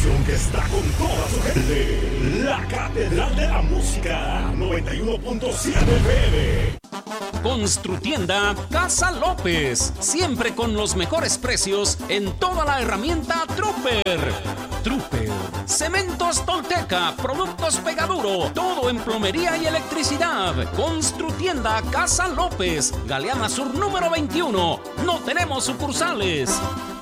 estación que está con toda su gente. La Catedral de la Música, 91.7 FM. Construtienda Casa López, siempre con los mejores precios en toda la herramienta Trooper. Trooper, Cementos Tolteca, Productos Pegaduro, todo en plomería y electricidad. Construtienda Casa López, Galeana Sur número 21. No tenemos sucursales.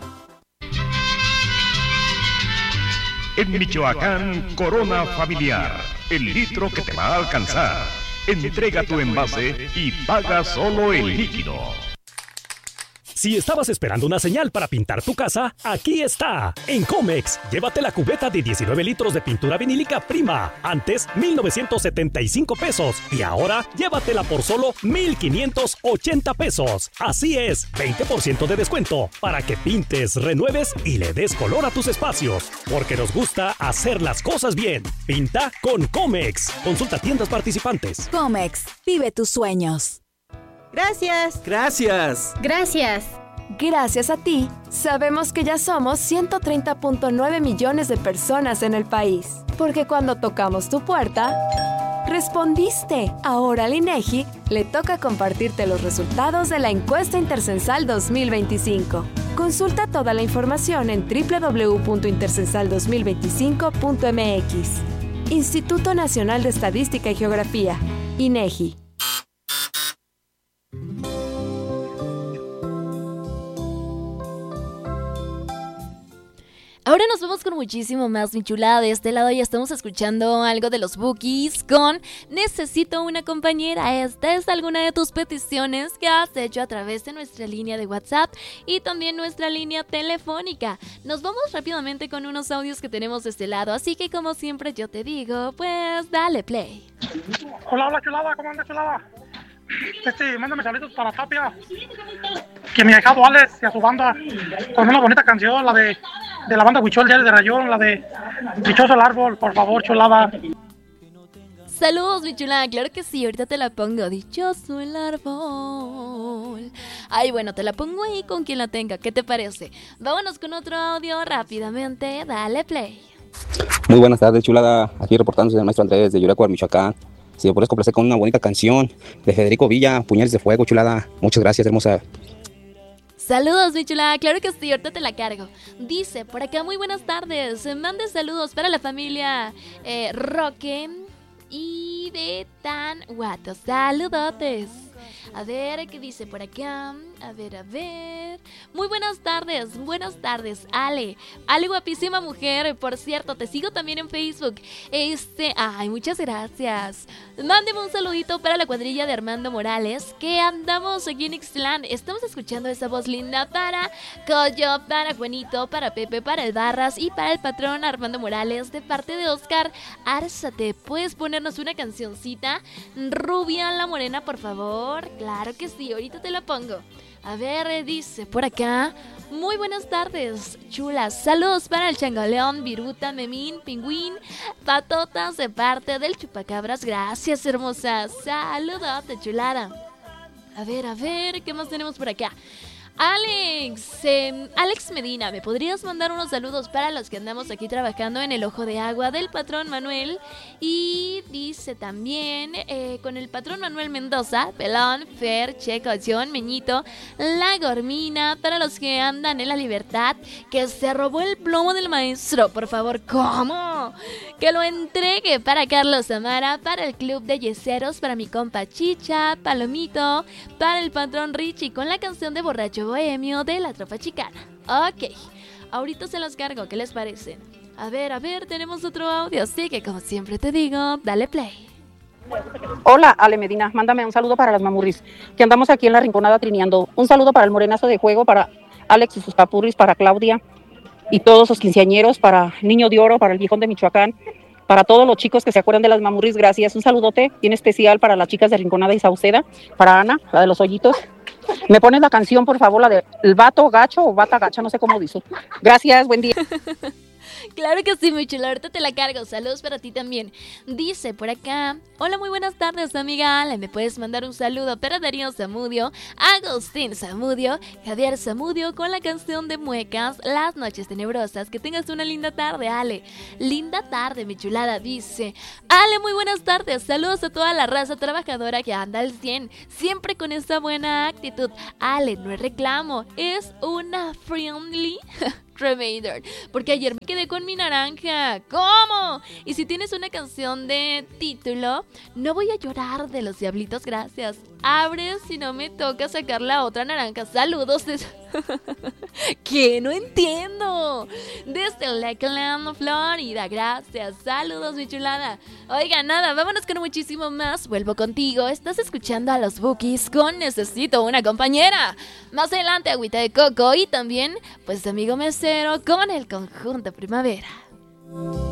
En Michoacán, Corona Familiar, el litro que te va a alcanzar. Entrega tu envase y paga solo el líquido. Si estabas esperando una señal para pintar tu casa, aquí está. En Comex, llévate la cubeta de 19 litros de pintura vinílica Prima. Antes, 1,975 pesos. Y ahora, llévatela por solo 1,580 pesos. Así es, 20% de descuento para que pintes, renueves y le des color a tus espacios. Porque nos gusta hacer las cosas bien. Pinta con Comex. Consulta tiendas participantes. Comex, vive tus sueños. Gracias. Gracias. Gracias. Gracias a ti, sabemos que ya somos 130.9 millones de personas en el país. Porque cuando tocamos tu puerta, respondiste. Ahora al INEGI le toca compartirte los resultados de la encuesta Intercensal 2025. Consulta toda la información en www.intercensal2025.mx. Instituto Nacional de Estadística y Geografía, INEGI. Ahora nos vamos con muchísimo más, mi chulada. De este lado ya estamos escuchando algo de los Bookies con Necesito una compañera. Esta es alguna de tus peticiones que has hecho a través de nuestra línea de WhatsApp y también nuestra línea telefónica. Nos vamos rápidamente con unos audios que tenemos de este lado, así que como siempre yo te digo, pues dale play. Hola chulada, ¿cómo andas chulada? Mándame saludos para Tapia, que mi ahijado Alex y a su banda con una bonita canción, la de la banda Huichol Diario de Rayón, la de Dichoso el Árbol, por favor, chulada. Saludos, mi chulada, claro que sí, ahorita te la pongo. Dichoso el árbol. Ay, bueno, te la pongo ahí con quien la tenga, ¿qué te parece? Vámonos con otro audio rápidamente, dale play. Muy buenas tardes, chulada, aquí reportándose el maestro Andrés de Yuracuar, Michoacán. Si me puedes complacer con una bonita canción de Federico Villa, Puñales de Fuego, chulada. Muchas gracias, hermosa. Saludos, mi chula, claro que sí, ahorita te la cargo. Dice, por acá, muy buenas tardes. Mande saludos para la familia Roque y de Tanhuato. Saludotes. A ver, ¿qué dice por acá? A ver. Muy buenas tardes, Ale. Ale, guapísima mujer. Por cierto, te sigo también en Facebook. Ay, muchas gracias. Mándeme un saludito para la cuadrilla de Armando Morales, que andamos aquí en Ixtlán. Estamos escuchando esa voz linda para Coyo, para Juanito, para Pepe, para el Barras y para el patrón Armando Morales, de parte de Oscar Árzate. ¿Puedes ponernos una cancioncita? Rubia la Morena, por favor. Claro que sí, ahorita te la pongo. A ver, dice por acá. Muy buenas tardes, chulas. Saludos para el Changaleón, Viruta, Memín, Pingüín, Patotas, de parte del Chupacabras. Gracias, hermosa. Saludote, chulada. A ver, ¿qué más tenemos por acá? Alex Medina, ¿me podrías mandar unos saludos para los que andamos aquí trabajando en el Ojo de Agua del patrón Manuel? Y dice también con el patrón Manuel Mendoza, Pelón, Fer, Checo, John, Meñito, La Gormina, para los que andan en La Libertad, que se robó el plomo del maestro, por favor, ¿cómo? Que lo entregue para Carlos Amara, para el Club de Yeseros, para mi compa Chicha, Palomito, para el patrón Richie con la canción de Borracho Bohemio de la Tropa Chicana. Ok, ahorita se los cargo, ¿qué les parece? A ver, tenemos otro audio, así que como siempre te digo, dale play. Hola, Ale Medina, mándame un saludo para las mamurris, que andamos aquí en la Rinconada trineando. Un saludo para el morenazo de juego, para Alex y sus papurris, para Claudia y todos sus quinceañeros, para Niño de Oro, para el Viejón de Michoacán, para todos los chicos que se acuerdan de las mamurris, gracias. Un saludote bien especial para las chicas de Rinconada y Sauceda, para Ana, la de los hoyitos. ¿Me pones la canción, por favor, la de El Vato Gacho o Bata Gacha? No sé cómo dice. Gracias, buen día. Claro que sí, mi chula, ahorita te la cargo. Saludos para ti también. Dice por acá: hola, muy buenas tardes, amiga Ale. ¿Me puedes mandar un saludo para Darío Zamudio, Agustín Zamudio, Javier Zamudio con la canción de Muecas, Las Noches Tenebrosas? Que tengas una linda tarde, Ale. Linda tarde, mi chulada. Dice: Ale, muy buenas tardes. Saludos a toda la raza trabajadora que anda al 100, siempre con esa buena actitud. Ale, no es reclamo, es una friendly reminder, porque ayer me quedé con mi naranja. ¿Cómo? Y si tienes una canción de título, no voy a llorar de los diablitos, gracias. Abre si no me toca sacar la otra naranja. Saludos desde... ¿Qué? No entiendo. Desde Lakeland, Florida, gracias. Saludos, mi chulada. Oiga, nada, vámonos con muchísimo más. Vuelvo contigo. Estás escuchando a los Bookies con Necesito una compañera. Más adelante, Agüita de Coco y también, pues, Amigo Mesero con el Conjunto Primavera.